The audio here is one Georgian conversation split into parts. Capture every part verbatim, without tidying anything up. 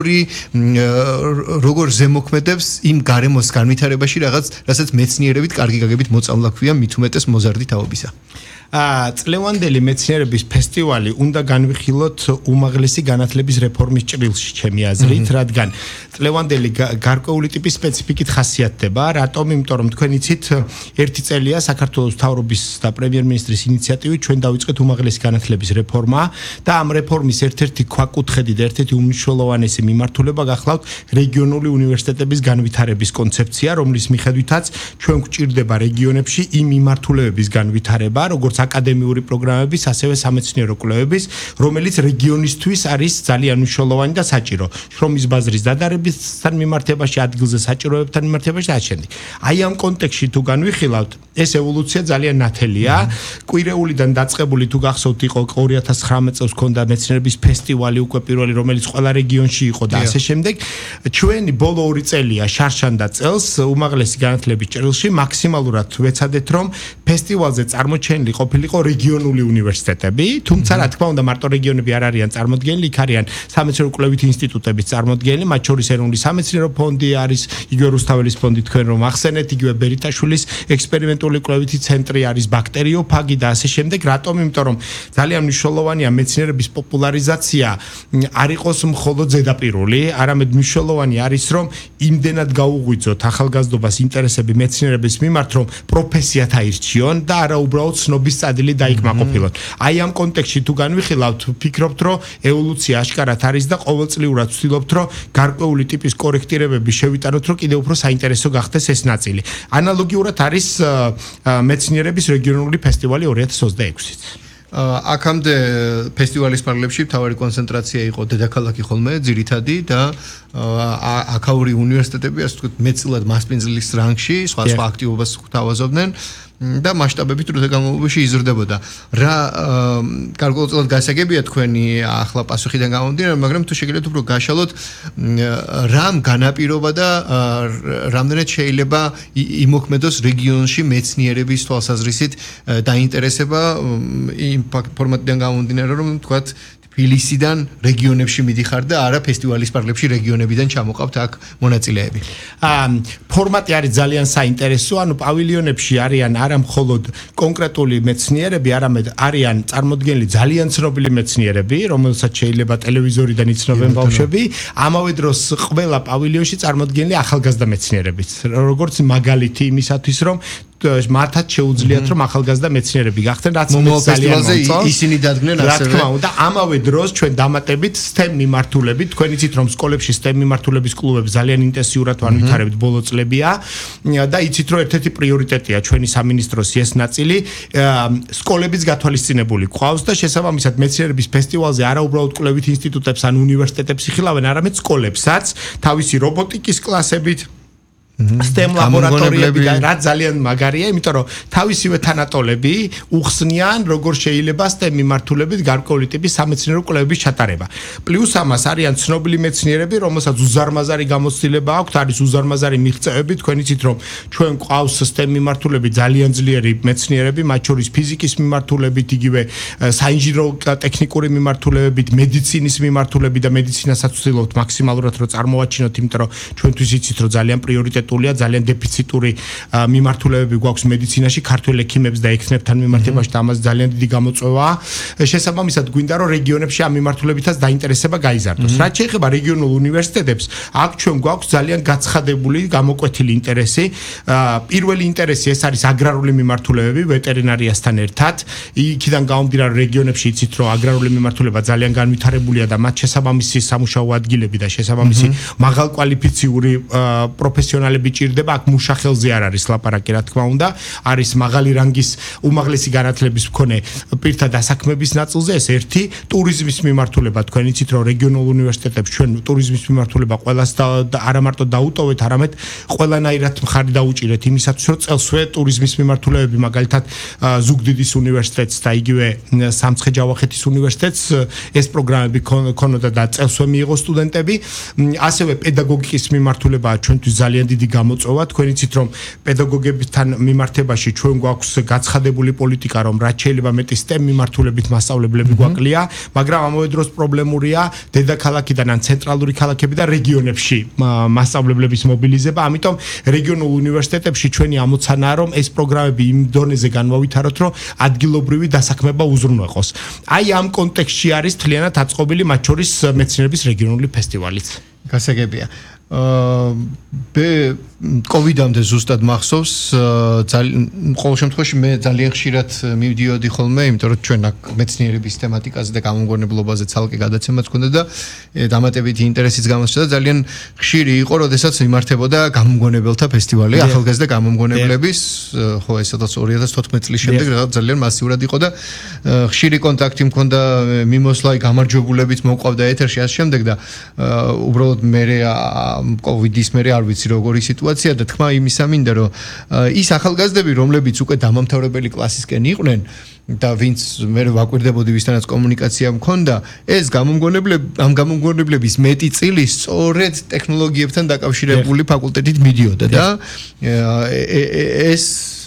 როგორ ზემოქმედებს იმ გარემოს განვითარებაში რაღაც რასაც მეცნიერებით კარგი გაგებით მოწამლა ქვია მით უმეტეს მოზარდი თაობისა. წლევანდელი მეცნიერების ფესტივალი უნდა განვიხილოთ უმაღლესი განათლების რეფორმის ჭრილში ჩემი აზრით, რადგან წლევანდელი გარკვეული ტიპის სპეციფიკით ხასიათდება, რატომ? იმიტომ რომ თქვენ იცით, ერთი წელია საქართველოს მთავრობის და პრემიერ-მინისტრის ინიციატივით ჩვენ დავიწყეთ უმაღლესი განათლების რეფორმა და ამ რეფორმის ერთ-ერთი ქვაკუთხედი და ერთ-ერთი უმნიშვნელოვანესი მიმართულება გახლავთ რეგიონული უნივერსიტეტების განვითარების კონცეფცია, რომლის მიხედვითაც ჩვენ გვჭირდება რეგიონებში იმ მიმართულებების განვითარება, როგორც აკადემიური პროგრამების, ასევე სამეცნიერო კვლევების, რომელიც რეგიონისთვის არის ძალიან მნიშვნელოვანი და საჭირო. შრომის ბაზრის დადარებისთან მიმართებაში, ადგილზე საჭიროებებთან მიმართებაში და ამავდროულად. აი ამ კონტექსტში თუ განვიხილავთ, ეს ევოლუცია ძალიან ნათელია. კვირეულიდან დაწყებული თუ გახსოვთ, იყო ორი ათას ცხრამეტ წელს ქონდა მეცნიერების ფესტივალი უკვე პირველი, რომელიც ყველა რეგიონში იყო და ასე შემდეგ. ჩვენი ბოლო ორი წელია შარშანდა წელს უმაღლესი განათლების ჭრილში მაქსიმალურად ვეცადეთ, რომ ფესტივალზე წარმოჩენილი ყოფილიყო რეგიონული უნივერსიტეტები, თუმცა რა თქმა უნდა მარტო რეგიონები არ არიან წარმოდგენილი, იქ არიან სამეცნიერო კვლევითი ინსტიტუტების წარმოდგენილი, მათ შორის ეროვნული სამეცნიერო ფონდი არის, იგივე რუსთაველის ფონდი თქვენ რომ ახსენეთ, იგივე ბერიტაშვილის ექსპერიმენტული კვლევითი ცენტრი არის, ბაქტერიოფაგი და ასე შემდეგ. რატომ? იმიტომ რომ ძალიან მნიშვნელოვანია მეცნიერების პოპულარიზაცია არ იყოს მხოლოდ ზედაპირული, არამედ მნიშვნელოვანი არის რომ იმდენად გაუღვიძოთ ახალგაზრდობას ინტერესები მეცნიერების მიმართ, რომ პროფესიათ აირჩიონ და არა უბრალოდ ცნობის წადილი დაიკმაყოფილონ. აი ამ კონტექსტში თუ განვიხილავთ, ვფიქრობთ, რომ ევოლუცია აშკარად არის და ყოველწლიურად ვცდილობთ, რომ გარკვეული ტიპის კორექტირებები შევიტანოთ, რომ კიდევ უფრო საინტერესო გახდეს ეს ნაწილი. ანალოგიურად არის მეცნიერების რეგიონული ფესტივალი ორი ათას ოცდაექვსიც. აქამდე ფესტივალის პარალელში მთავარი კონცენტრაცია იყო დედაქალაქი ხოლმე, ძირითადი და აქაური უნივერსიტეტები, ასე ვთქვათ, მეტწილად მასპინძლის რანგში, სხვა სხვა აქტივობას გვთავაზობდნენ. და მასშტაბებით დროთა განმავლობაში იზრდებოდა. რა გარკვეულწილად გასაგებია თქვენი ახლა პასუხიდან გამომდინარე, მაგრამ თუ შეგიძლიათ უფრო გაშალოთ რამ განაპირობა და რამდენად შეიძლება იმოქმედოს რეგიონში მეცნიერების თვალსაზრისით დაინტერესება იმ ფორმატიდან გამომდინარე, რომ თქვათ თბილისიდან რეგიონებში მიდიხარ და არა ფესტივალის პარალელში რეგიონებიდან ჩამოყავთ აქ მონაწილეები. ფორმატი არის ძალიან საინტერესო, ანუ პავილიონებში არიან არა მხოლოდ კონკრეტული მეცნიერები, არამედ არიან წარმოდგენილი ძალიან ცნობილი მეცნიერები, რომელსაც შეიძლება ტელევიზორიდან იცნობენ ბავშვები, ამავე დროს ყველა პავილიონში წარმოდგენილი ახალგაზრდა მეცნიერებიც, როგორც მაგალითი იმისათვის, რომ მათაც შეუძლიათ რომ ახალგაზრდა მეცნიერები გახდნენ, რაც ძალიან მოწონს. ისინი დადგნენ ასევე. რა თქმა უნდა, ამავე დროს ჩვენ დამატებით STEM მიმართულებით, თქვენ იცით რომ სკოლებში STEM მიმართულების კლუბები ძალიან ინტენსიურად ვანვითარებთ ბოლო წლებია და იცით რომ ერთ-ერთი პრიორიტეტია ჩვენი სამინისტროს ეს ნაწილი, სკოლების გათვალისწინებული ყავს და შესაბამისად მეცნიერების ფესტივალზე არა უბრალოდ კვლევით ინსტიტუტებს ან უნივერსიტეტებს იხილავენ, არამედ სკოლებსაც, თავისი რობოტიკის კლასებით STEM ლაბორატორიები და რა ძალიან მაგარია, იმიტომ რომ თავისივე თანატოლები უხსნიან როგორ შეიძლება STEM მიმართულებით გარკვეული ტიპის სამეცნიერო კვლევების ჩატარება. პლუს ამას არიან ცნობილი მეცნიერები, რომელსაც უზარმაზარი გამოცდილება აქვთ, არის უზარმაზარი მიღწევები, თქვენ იცით რომ ჩვენ ყავს STEM მიმართულები ძალიან ძლიერი მეცნიერები, მათ შორის ფიზიკის მიმართულებით, იგივე საინჟინრო ტექნიკური მიმართულებებით, მედიცინის მიმართულებით და მედიცინასაც ვცდილობთ მაქსიმალურად რომ წარმოვაჩინოთ, იმიტომ რომ ჩვენთვის იცით რომ ძალიან პრიორიტეტი ძალიან დეფიციტური მიმართულებები გვაქვს მედიცინაში, ქართველ ექიმებს და ექნებთან მიმართებაში და ამას ძალიან დიდი გამოწვევაა. შესაბამისად გვინდა რომ რეგიონებში ამ მიმართულებითაც დაინტერესება გაიზარდოს. რაც შეეხება რეგიონულ უნივერსიტეტებს, აქ ჩვენ გვაქვს ძალიან გაცხადებული, გამოკვეთილი ინტერესი. პირველი ინტერესი ეს არის აგრარული მიმართულებები ვეტერინარიასთან ერთად. იქიდან გამომდინარე რეგიონებში იცით რომ აგრარული მიმართულება ძალიან განვითარებულია და მათ შესაბამისი სამუშაო ადგილები და შესაბამისი მაღალკვალიფიციური პროფესიონალები ჭირდება, აქ მუშა ხელზე არ არის ლაპარაკი, რა თქმა უნდა, არის მაღალი რანგის უმაღლესი განათლების მქონე პირთა დასაქმების ნაწილზე, ეს ერთი, ტურიზმის მიმართულება, თქვენ იცით რომ რეგიონულ უნივერსიტეტებს ჩვენ ტურიზმის მიმართულება ყველას და არა მარტო დაუტოვეთ, არამედ ყველანაირად მხარი დაუჭირეთ იმისათვის, რომ წელსვე ტურიზმის მიმართულებები, მაგალითად ზუგდიდის უნივერსიტეტს და იგივე სამცხე-ჯავახეთის უნივერსიტეტს ეს პროგრამები ქონოდა და წელსვე მიიღო სტუდენტები, ასევე პედაგოგიკის მიმართულებაა ჩვენთვის ძალიან დიდი დიდი გამოწვევა. თქვენ იცით რომ პედაგოგებთან მიმართებაში ჩვენ გვაქვს გაცხადებული პოლიტიკა რომ რაც შეიძლება მეტი STEM მიმართულებით მასწავლებლები გვაკლია, მაგრამ ამავე დროს პრობლემურია დედაქალაქიდან ან ცენტრალური ქალაქები და რეგიონებში მასწავლებლების მობილიზება. ამიტომ რეგიონულ უნივერსიტეტებში ჩვენი ამოცანაა რომ ეს პროგრამები იმ დონეზე განვავითაროთ, რომ ადგილობრივი დასაქმება უზრუნველყოს. აი ამ კონტექსტში არის თლიანად აწყობილი მათ შორის მეცნიერების რეგიონული ფესტივალიც. გასაგებია. აა ბე კოვიდამდე ზუსტად მახსოვს, ძალიან ყოველ შემთხვევაში მე ძალიან ხშირად მივდიოდი ხოლმე, იმიტომ რომ ჩვენ აქ მეცნიერების თემატიკაზე და გამომგონებლობაზე ცალკე გადაცემაც ქონდა და დამატებითი ინტერესიც გამოსცდა და ძალიან ხშირი იყო, როდესაც იმართებოდა გამომგონებელთა ფესტივალი, ახალგაზრდა გამომგონებლების, ხო, ეს სადაც ორი ათას თოთხმეტ წლის შემდეგ რაღაც ძალიან მასიურად იყო და ხშირი კონტაქტი მქონდა, მიმოსვლა, გამარჯვებულებიც მოყვავდა ეთერში ასე შემდეგ და უბრალოდ მე კოვიდის მერე არ ვიცი როგორი სიტუაცია და თქმა იმისა მინდა რომ ის ახალგაზრდები რომლებიც უკვე დამამთავრებელი კლასისკენ იყვნენ და ვინც მე ვაკვირდებოდი ვისთანაც კომუნიკაცია მქონდა ეს გამომგონებლები ამ გამომგონებლების მეტი წილი სწორედ ტექნოლოგიებთან დაკავშირებული ფაკულტეტით მიდიოდა და ეს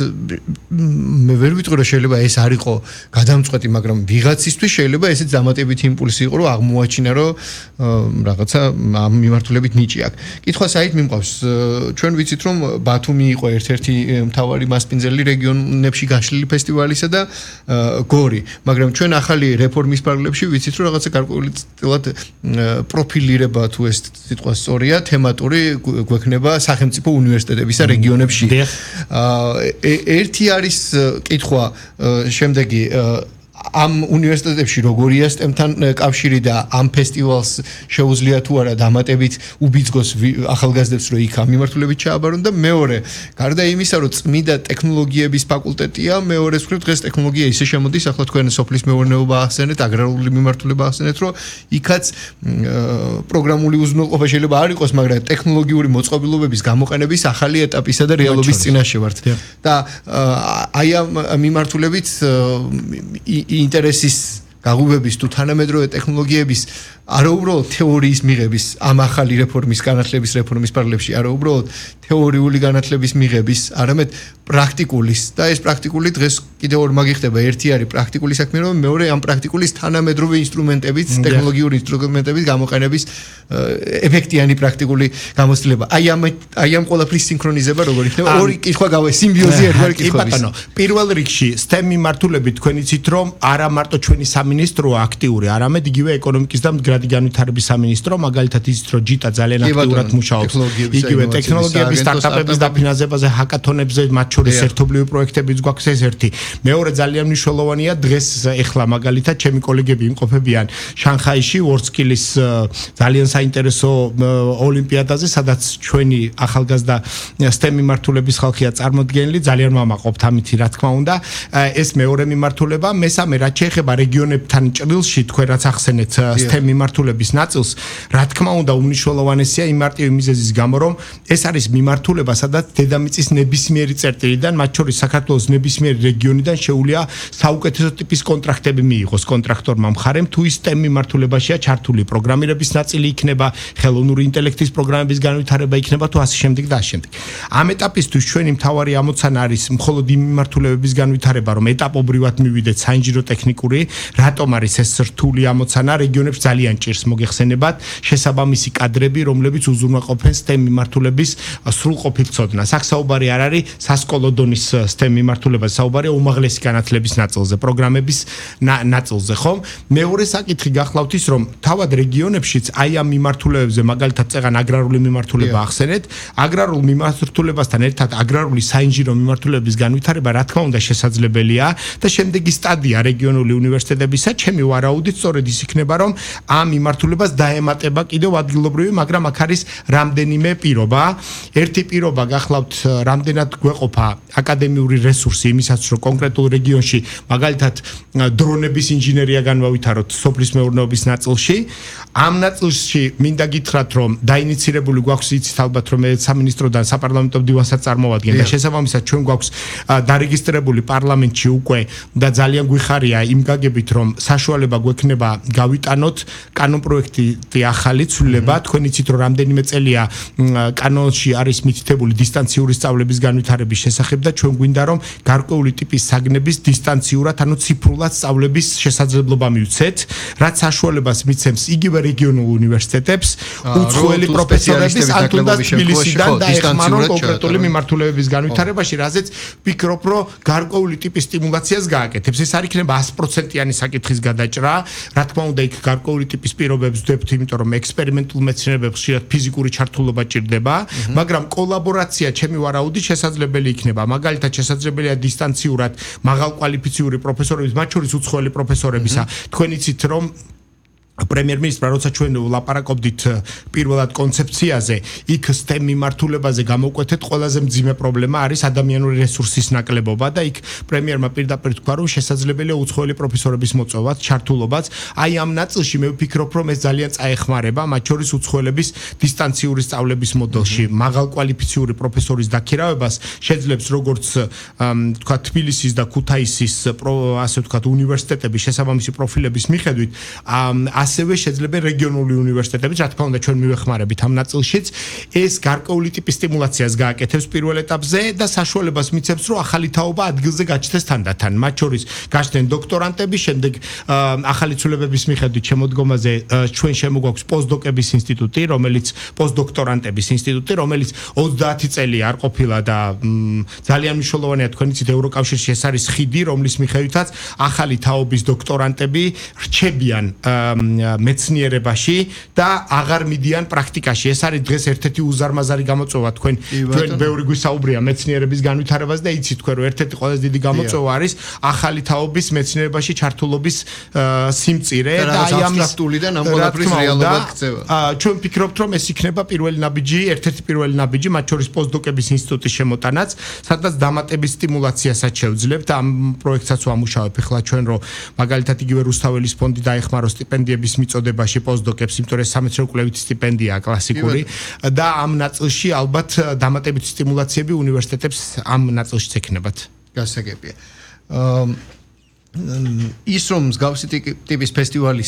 მე ვერ ვიტყვი რომ შეიძლება ეს არ იყო გადამწყვეტი, მაგრამ ვიღაცისთვის შეიძლება ესეც დამატებითი იმპულსი იყო, რომ აღმოაჩინა, რომ რაღაცა ამ მიმართულებით ნიჭი აქვს. კითხვა საით მიმყავს. ჩვენ ვიცით, რომ ბათუმი იყო ერთ-ერთი მთავარი მასპინძელი რეგიონებში გაშლილი ფესტივალისა და გორი, მაგრამ ჩვენ ახალი რეფორმის პარალელში ვიცით, რომ რაღაცა გარკვეულწილად პროფილირება თუ ეს სიტყვა სწორია, თემატური გვექნება სახელმწიფო უნივერსიტეტებისა რეგიონებში. ერთი არის კითხვა შემდეგი ამ უნივერსიტეტებში როგორია STEM-თან კავშირი და ამ ფესტივალს შეუძლია თუ არა დამატებით უბიძგოს ახალგაზრდებს რომ იქ ამ მიმართულებით ჩააბარონ და მეორე, გარდა იმისა რომ წმიდა ტექნოლოგიების ფაკულტეტია, მეორე მხრივ დღეს ტექნოლოგია ისე შემოდის, ახლა თქვენ სოფლის მეურნეობა ახსენეთ, აგრარული მიმართულება ახსენეთ, რომ იქაც პროგრამული უზრუნველყოფა შეიძლება არ იყოს, მაგრამ ტექნოლოგიური მოწყობილობების გამოყენების ახალი ეტაპისა და რეალობის წინაშე ვართ. და აი ამ მიმართულებით ინტერესის გაღუვების თუ თანამედროვე ტექნოლოგიების არა უბრალოდ თეორიის მიღების ამ ახალი რეფორმის განათლების რეფორმის პარალელში, არა უბრალოდ თეორიული განათლების მიღების, არამედ პრაქტიკულის და ეს პრაქტიკული დღეს კიდევ ორ მაგიხდება, ერთი არის პრაქტიკული საქმიანობა, მეორე ამ პრაქტიკულის თანამედროვე ინსტრუმენტებით, ტექნოლოგიური ინსტრუმენტებით გამოყენების ეფექტიანი პრაქტიკული გამოცდილება. აი ამ აი ამ ყველაფრის სინქრონიზება როგორ იქნება? ორი კითხვა გავა, სიმბიოზი ერთგვარი კითხვების. კი ბატონო, პირველ რიგში STEM მიმართულებით თქვენ იცით რომ არა მარტო ჩვენი სამინისტროა აქტიური, არამედ იგივე ეკონომიკის და მდგრადი განვითარების სამინისტრო, მაგალითად იცით რომ ჯიტა ძალიან აქტიურად მუშაობს. იგივე ტექნოლოგიების სტარტაპების დაფინანსებაზე, ჰაკათონებზე, მათ შორის ერთობლივი პროექტებიც გვაქვს ეს ერთი. მეორე ძალიან მნიშვნელოვანია დღეს ეხლა მაგალითად ჩემი კოლეგები იმყოფებიან შანხაიში WorldSkills ძალიან საინტერესო ოლიმპიადაზე, სადაც ჩვენი ახალგაზრდა STEM მიმართულების ხალხია წარმოდგენილი, ძალიან მამაყობთ ამითი რა თქმა უნდა. ეს მეორე მიმართულება, მესამე რაც შეეხება რეგიონებთან ჭრილში, თქვენ რაც ახსენეთ STEM მიმართულების ნაწილს, რა თქმა უნდა უმნიშვნელოვანესია იმ მარტივი მიზეზის გამო, რომ ეს არის მიმართულება, სადაც დედამიწის ნებისმიერი წერტილიდან, მათ შორის საქართველოს ნებისმიერი რეგიონიდან შეუძლია საუკეთესო ტიპის კონტრაქტები მიიღოს კონტრაქტორმა მხარემ, თუ ის STEM მიმართულებაშია ჩართული, პროგრამირების ნაწილი იქნება, ხელოვნური ინტელექტის პროგრამების განვითარება იქნება თუ ასე შემდეგ და ასე შემდეგ. ამ ეტაპისთვის ჩვენი მთავარი ამოცანა არის მხოლოდ იმ მიმართულებების განვითარება, რომ ეტაპობრივად მივიდეთ საინჟინრო ტექნიკური, რატომ არის ეს რთული ამოცანა, რეგიონებს ძალიან ჭირს მოგეხსენებათ შესაბამისი კადრები, რომლებიც უზრუნველყოფენ STEM მიმართულების სრულყოფილ ცოდნას. აქ საუბარი არ არის სასკოლო დონის STEM მიმართულებას, საუბარია უმაღლესი განათლების ნაწილზე, პროგრამების ნაწილზე, ხო? მეორე საკითხი გახლავთ ის, რომ თავად რეგიონებშიც აი ამ მიმართულებებზე, მაგალითად წეგან აგრარული მიმართულება ახსენეთ, აგრარულ მიმართულებასთან ერთად აგრარული საინჟინრო მიმართულების განვითარება რა თქმა უნდა შესაძლებელია და შემდეგი სტადია რეგიონული უნივერსიტეტებისა, ჩემი ვარაუდით სწორედ ის იქნება, რომ ამ მიმართულებას დაემატება კიდევ ადგილობრივი, მაგრამ აქ არის რამდენიმე პირობა. ერთი პირობა გახლავთ რამდენად გვეყოფა გამოყოფა აკადემიური რესურსი იმისაც რომ კონკრეტულ რეგიონში მაგალითად დრონების ინჟინერია განვავითაროთ სოფლის მეურნეობის ნაწილში ამ ნაწილში მინდა გითხრათ რომ დაინიცირებული გვაქვს იცით ალბათ რომ სამინისტროდან საპარლამენტო მდივანსაც წარმოვადგენ და შესაბამისად ჩვენ გვაქვს დარეგისტრირებული პარლამენტში უკვე და ძალიან გვიხარია იმ გაგებით რომ საშუალება გვექნება გავიტანოთ კანონპროექტი ახალი ცვლილება თქვენ იცით რომ რამდენიმე წელია კანონში არის მითითებული დისტანციური სწავლების განვითარების შესახებ და ჩვენ გვინდა რომ გარკვეული ტიპის საგნების დისტანციურად ანუ ციფრულად სწავლების შესაძლებლობა მივცეთ რაც საშუალებას მიცემს იგივე რეგიონულ უნივერსიტეტებს უცხოელი პროფესორების ან თუნდაც თბილისიდან დაეხმარონ კონკრეტული მიმართულებების განვითარებაში რაზეც ვფიქრობ რომ გარკვეული ტიპის სტიმულაციას გააკეთებს ეს არ იქნება sto პროცენტიანი საკითხის გადაჭრა რა თქმა უნდა იქ გარკვეული ტიპის პირობებს ვდებთ იმიტომ რომ ექსპერიმენტულ მეცნიერებებს ხშირად ფიზიკური ჩართულობა ჭირდება მაგრამ კოლაბორაცია ჩემი ვარაუდით შესაძლებელი იქნება მაგალითად შესაძლებელია დისტანციურად მაღალკვალიფიციური პროფესორების მათ შორის უცხოელი პროფესორებისა თქვენ იცით რომ პრემიერ-მინისტრმა როცა ჩვენ ვლაპარაკობდით პირველად კონცეფციაზე, იქ STEM მიმართულებაზე გამოკვეთეთ ყველაზე მძიმე პრობლემა არის ადამიანური რესურსის ნაკლებობა და იქ პრემიერმა პირდაპირ თქვა რომ შესაძლებელია უცხოელი პროფესორების მოწვევაც, ჩართულობაც. აი ამ ნაწილში მე ვფიქრობ რომ ეს ძალიან წაეხმარება, მათ შორის უცხოელების დისტანციური სწავლების მოდელში მაღალკვალიფიციური პროფესორის დაქირავებას შეძლებს როგორც თქვა თბილისის და ქუთაისის ასე ვთქვათ უნივერსიტეტების შესაბამისი პროფილების მიხედვით ასევე შეძლება რეგიონული უნივერსიტეტები, რა თქმა უნდა ჩვენ მივეხმარებით ამ ნაწილშიც, ეს გარკვეული ტიპის სტიმულაციას გააკეთებს პირველ ეტაპზე და საშუალებას მიცემს, რომ ახალი თაობა ადგილზე გაჩნდეს თანდათან. მათ შორის გაჩნდნენ დოქტორანტები, შემდეგ ახალი ცვლილებების მიხედვით შემოდგომაზე ჩვენ შემოგვაქვს პოსტდოკების ინსტიტუტი, რომელიც პოსტდოქტორანტების ინსტიტუტი, რომელიც ოცდაათი წელი არ ყოფილა და ძალიან მნიშვნელოვანია თქვენ იცით ევროკავშირში ეს არის ხიდი, რომლის მიხედვითაც ახალი თაობის დოქტორანტები რჩებიან მეცნიერებაში და აღარ მიდიან პრაქტიკაში. ეს არის დღეს ერთ-ერთი უზარმაზარი გამოწვევა თქვენ თქვენ ბევრი გვისაუბრია მეცნიერების განვითარებას და იცით თქვენ რომ ერთ-ერთი ყველაზე დიდი გამოწვევა არის ახალი თაობის მეცნიერებაში ჩართულობის სიმწირე და აი ამ აბსტრაქტულიდან ამ ყველაფრის რეალობად ქცევა. ჩვენ ვფიქრობთ რომ ეს იქნება პირველი ნაბიჯი, ერთ-ერთი პირველი ნაბიჯი, მათ შორის პოსტდოკების ინსტიტუტის შემოტანაც, სადაც დამატების სტიმულაციასაც შევძლებთ. ამ პროექტსაც ვამუშავებ ახლა ჩვენ რომ მაგალითად იგივე რუსთაველის ფონდი დაეხმაროს სტიპენდიების მიწოდებაში პოსტდოკებს, იმიტომ რომ სამეცნიერო კვლევითი სტიპენდიაა კლასიკური და ამ ნაწილში ალბათ დამატებითი სტიმულაციები უნივერსიტეტებს ამ ნაწილშიც ექნებათ. გასაგებია. ის რომ მსგავსი ტიპის ფესტივალის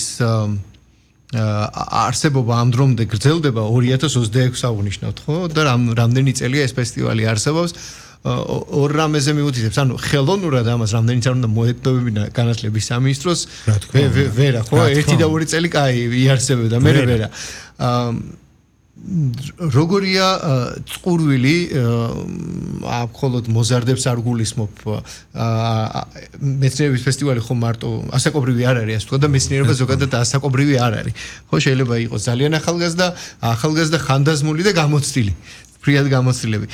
არსებობა ამ დრომდე გრძელდება ორი ათას ოცდაექვსს აღნიშნავთ, ხო? და რამდენი წელია ეს ფესტივალი არსებობს? ორ რამეზე მიუთითებს, ანუ ხელოვნურად ამას რამდენიც არ უნდა მოეთმობებინა განათლების სამინისტროს, ვერა, ხო, ერთი და ორი წელი კაი იარსებოდა, მე ვერა. როგორია წყურვილი აქ მხოლოდ მოზარდებს არ გულისხმობ მეცნიერების ფესტივალი ხო მარტო ასაკობრივი არ არის, ასე ვთქვა და მეცნიერება ზოგადად ასაკობრივი არ არის. ხო, შეიძლება იყოს ძალიან ახალგაზრდა, ახალგაზრდა ხანდაზმული და გამოცდილი. ფრიად გამოცდილები.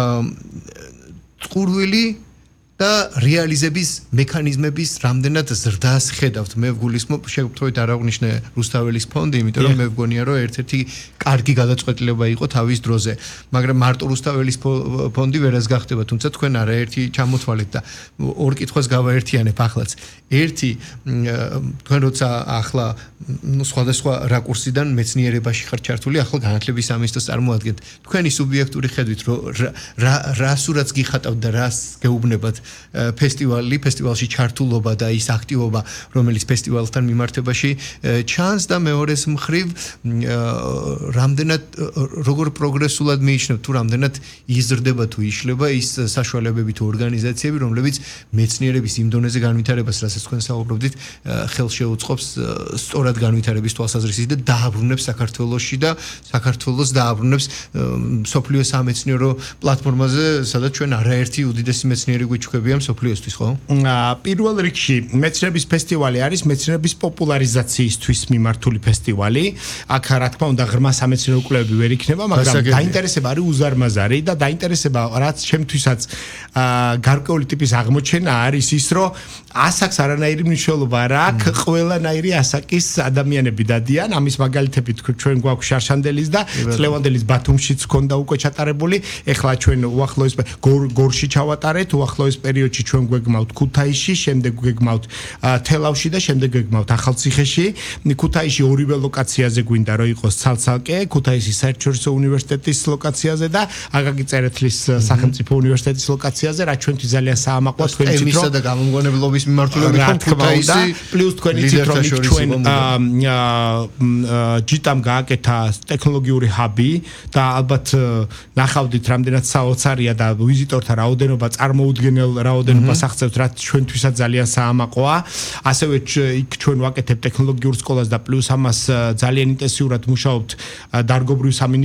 წყურვილი და რეალიზების მექანიზმების რამდენად ზრდას ხედავთ. მე ვგულისხმობ, შეგვთხოვით არ აღნიშნე რუსთაველის ფონდი, იმიტომ რომ მე ვგონია რომ ერთ-ერთი კარგი გადაწყვეტილება იყო თავის დროზე. მაგრამ მარტო რუსთაველის ფონდი ვერას გახდება, თუმცა თქვენ არაერთი ჩამოთვალეთ და ორ კითხვას გავაერთიანებ ახლაც. ერთი თქვენ როცა ახლა სხვადასხვა რაკურსიდან მეცნიერებაში ხართ ჩართული, ახლა განათლების სამინისტროს წარმოადგენთ. თქვენი სუბიექტური ხედვით რა რა სურათს გიხატავთ და რას გეუბნებათ ფესტივალი, ფესტივალში ჩართულობა და ის აქტივობა, რომელიც ფესტივალთან მიმართებაში ჩანს და მეორეს მხრივ რამდენად როგორ პროგრესულად მიიჩნევთ თუ რამდენად იზრდება თუ იშლება ის საშუალებები თუ ორგანიზაციები, რომლებიც მეცნიერების იმ დონეზე განვითარებას, რასაც თქვენ საუბრობდით, ხელს შეუწყობს სწორად განვითარების თვალსაზრისით და დააბრუნებს საქართველოში და საქართველოს დააბრუნებს მსოფლიო სამეცნიერო პლატფორმაზე, სადაც ჩვენ არაერთი უდიდესი მეცნიერი გვიჩვენებთ ნაყოფია მსოფლიოსთვის, ხო? პირველ რიგში მეცნიერების ფესტივალი არის მეცნიერების პოპულარიზაციისთვის მიმართული ფესტივალი. აქ რა თქმა უნდა ღრმა სამეცნიერო კვლევები ვერ იქნება, მაგრამ დაინტერესება არის უზარმაზარი და დაინტერესება რაც ჩემთვისაც გარკვეული ტიპის აღმოჩენა არის ის, რომ ასაკს არანაირი მნიშვნელობა არ აქვს, ყველანაირი ასაკის ადამიანები დადიან. ამის მაგალითები ჩვენ გვაქვს შარშანდელის და წლევანდელის ბათუმშიც ქონდა უკვე ჩატარებული. ეხლა ჩვენ უახლოეს გორში ჩავატარეთ, უახლოეს პერიოდში ჩვენ გვეგმავთ ქუთაისში, შემდეგ გვეგმავთ თელავში და შემდეგ გვეგმავთ ახალციხეში. ქუთაისში ორივე ლოკაციაზე გვინდა რომ იყოს ცალ-ცალკე, ქუთაისის საერთაშორისო უნივერსიტეტის ლოკაციაზე და აკაკი წერეთლის სახელმწიფო უნივერსიტეტის ლოკაციაზე, რაც ჩვენთვის ძალიან საამაყოა თქვენი თვითონ ემისა და გამომგონებლობის მიმართულებით ხო ქუთაისი პლუს თქვენი თვითონ ჩვენ ჯიტამ გააკეთა ტექნოლოგიური ჰაბი და ალბათ ნახავდით რამდენად საოცარია და ვიზიტორთა რაოდენობა წარმოუდგენელ რაოდენობას აღწევთ, რაც ჩვენთვისაც ძალიან საამაყოა. ასევე იქ ჩვენ ვაკეთებთ ტექნოლოგიურ სკოლას და პლუს ამას ძალიან ინტენსიურად მუშაობთ დარგობრივ სამინისტროში